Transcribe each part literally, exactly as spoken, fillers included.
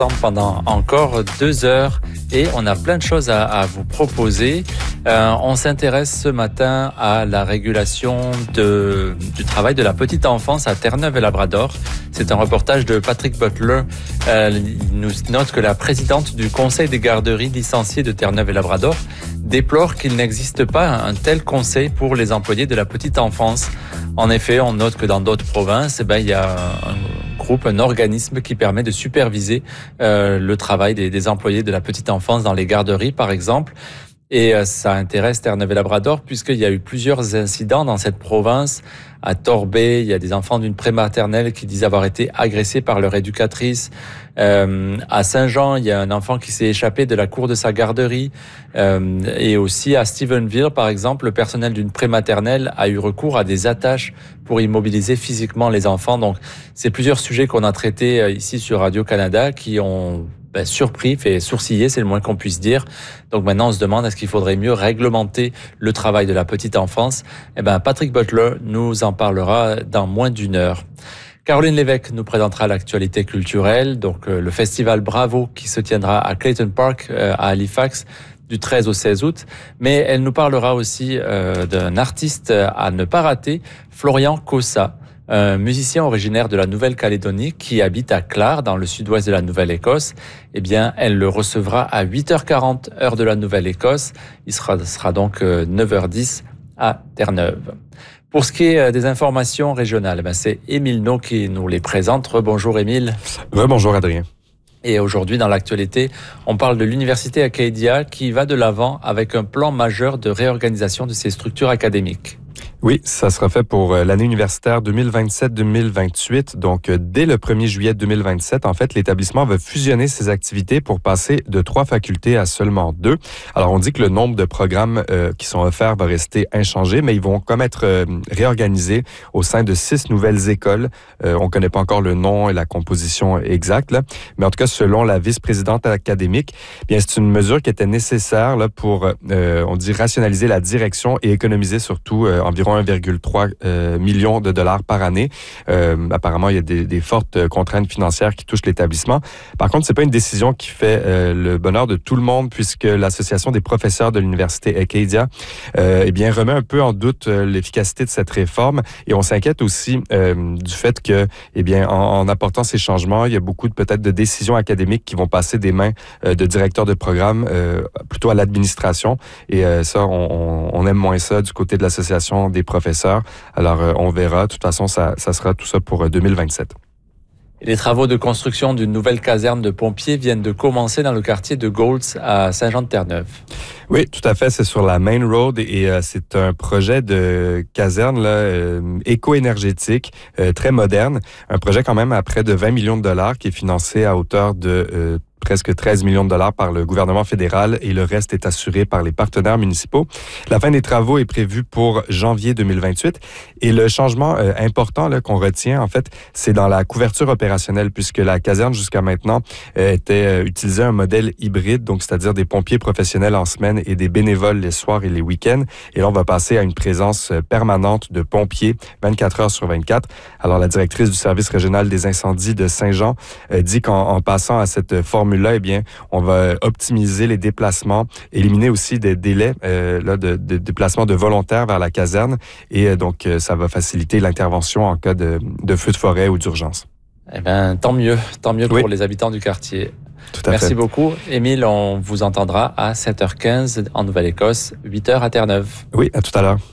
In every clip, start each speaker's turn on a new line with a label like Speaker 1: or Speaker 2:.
Speaker 1: pendant encore deux heures et on a plein de choses à, à vous proposer. Euh, on s'intéresse ce matin à la régulation de, du travail de la petite enfance à Terre-Neuve et Labrador. C'est un reportage de Patrick Butler. Euh, il nous note que la présidente du Conseil des garderies licenciées de Terre-Neuve et Labrador déplore qu'il n'existe pas un tel conseil pour les employés de la petite enfance. En effet, on note que dans d'autres provinces, eh ben, il y a un groupe, un organisme qui permet de superviser euh, le travail des, des employés de la petite enfance dans les garderies, par exemple. Et euh, ça intéresse Terre-Neuve et Labrador puisqu'il y a eu plusieurs incidents dans cette province. À Torbay, il y a des enfants d'une prématernelle qui disent avoir été agressés par leur éducatrice. Euh, à Saint-Jean, il y a un enfant qui s'est échappé de la cour de sa garderie. Euh, et aussi à Stephenville, par exemple, le personnel d'une prématernelle a eu recours à des attaches pour immobiliser physiquement les enfants. Donc, c'est plusieurs sujets qu'on a traités ici sur Radio-Canada qui ont ben, surpris, fait sourciller, c'est le moins qu'on puisse dire. Donc maintenant, on se demande est-ce qu'il faudrait mieux réglementer le travail de la petite enfance. Eh ben, Patrick Butler nous en parlera dans moins d'une heure. Caroline Lévesque nous présentera l'actualité culturelle, donc euh, le festival Bravo qui se tiendra à Clayton Park euh, à Halifax du treize au seize août. Mais elle nous parlera aussi euh, d'un artiste à ne pas rater, Florian Cossa, un musicien originaire de la Nouvelle-Calédonie qui habite à Clare, dans le sud-ouest de la Nouvelle-Écosse. Eh bien, elle le recevra à huit heures quarante, heure de la Nouvelle-Écosse. Il sera, sera donc neuf heures dix à Terre-Neuve. Pour ce qui est des informations régionales, ben c'est Émile No qui nous les présente. Rebonjour Émile.
Speaker 2: Rebonjour Adrien.
Speaker 1: Et aujourd'hui, dans l'actualité, on parle de l'Université Acadia qui va de l'avant avec un plan majeur de réorganisation de ses structures académiques.
Speaker 2: Oui, ça sera fait pour l'année universitaire deux mille vingt-sept deux mille vingt-huit. Donc, dès le premier juillet deux mille vingt-sept, en fait, l'établissement va fusionner ses activités pour passer de trois facultés à seulement deux. Alors, on dit que le nombre de programmes euh, qui sont offerts va rester inchangé, mais ils vont comme être euh, réorganisés au sein de six nouvelles écoles. Euh, on ne connaît pas encore le nom et la composition exacte, là, mais en tout cas, selon la vice-présidente académique, bien, c'est une mesure qui était nécessaire là, pour, euh, on dit, rationaliser la direction et économiser surtout euh, environ un virgule trois euh, million de dollars par année. Euh, apparemment, il y a des, des fortes contraintes financières qui touchent l'établissement. Par contre, c'est pas une décision qui fait euh, le bonheur de tout le monde puisque l'Association des professeurs de l'Université Acadia euh, eh bien, remet un peu en doute euh, l'efficacité de cette réforme et on s'inquiète aussi euh, du fait que, eh bien, en, en apportant ces changements, il y a beaucoup de, peut-être de décisions académiques qui vont passer des mains euh, de directeurs de programme euh, plutôt à l'administration et euh, ça, on, on aime moins ça du côté de l'Association des professeurs. Alors, euh, on verra. De toute façon, ça, ça sera tout ça pour euh, deux mille vingt-sept.
Speaker 1: Et les travaux de construction d'une nouvelle caserne de pompiers viennent de commencer dans le quartier de Golds à Saint-Jean-de-Terre-Neuve.
Speaker 2: Oui, tout à fait. C'est sur la Main Road et euh, c'est un projet de caserne là, euh, éco-énergétique, euh, très moderne. Un projet quand même à près de vingt millions de dollars qui est financé à hauteur de euh, presque treize millions de dollars par le gouvernement fédéral et le reste est assuré par les partenaires municipaux. La fin des travaux est prévue pour janvier deux mille vingt-huit et le changement euh, important là, qu'on retient, en fait, c'est dans la couverture opérationnelle puisque la caserne jusqu'à maintenant euh, était euh, utilisait un modèle hybride, donc c'est-à-dire des pompiers professionnels en semaine et des bénévoles les soirs et les week-ends. Et là, on va passer à une présence permanente de pompiers vingt-quatre heures sur vingt-quatre. Alors, la directrice du service régional des incendies de Saint-Jean euh, dit qu'en en passant à cette formule là, eh bien, on va optimiser les déplacements, éliminer aussi des délais euh, là, de, de déplacement de volontaires vers la caserne et euh, donc euh, ça va faciliter l'intervention en cas de, de feu de forêt ou d'urgence.
Speaker 1: Eh bien, tant mieux, tant mieux
Speaker 2: oui.
Speaker 1: pour les habitants du quartier.
Speaker 2: Tout à
Speaker 1: Merci
Speaker 2: fait.
Speaker 1: beaucoup. Émile, on vous entendra à sept heures quinze en Nouvelle-Écosse, huit heures à Terre-Neuve.
Speaker 2: Oui, à tout à l'heure.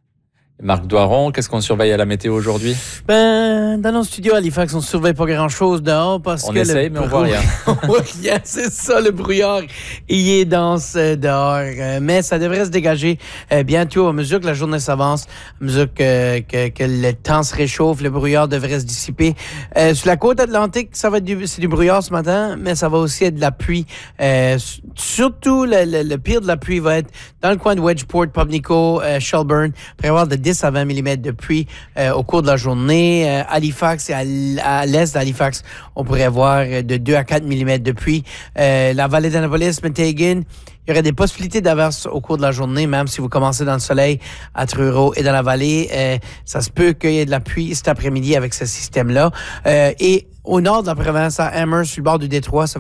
Speaker 1: Marc Doiron, qu'est-ce qu'on surveille à la météo aujourd'hui?
Speaker 3: Ben, dans nos studios à Halifax, on ne surveille pas grand-chose dehors parce
Speaker 1: on
Speaker 3: que...
Speaker 1: On essaye,
Speaker 3: le
Speaker 1: mais on voit rien.
Speaker 3: on voit rien, c'est ça, le brouillard. Il est dense dehors, mais ça devrait se dégager bientôt à mesure que la journée s'avance, à mesure que, que, que le temps se réchauffe, le brouillard devrait se dissiper. Euh, sur la côte atlantique, ça va être du, c'est du brouillard ce matin, mais ça va aussi être de la pluie. Euh, surtout, le, le, le pire de la pluie va être dans le coin de Wedgeport, Pubnico, euh, Shelburne, prévoir de dix à vingt millimètres de pluie euh, au cours de la journée. Euh, Halifax et à, à l'est d'Halifax, on pourrait voir de deux à quatre millimètres de pluie. Euh, la vallée d'Annapolis, Montague, il y aurait des possibilités d'averses au cours de la journée, même si vous commencez dans le soleil à Truro et dans la vallée. Euh, ça se peut qu'il y ait de la pluie cet après-midi avec ce système-là. Euh, et au nord de la province, à Amherst, sur le bord du détroit, ça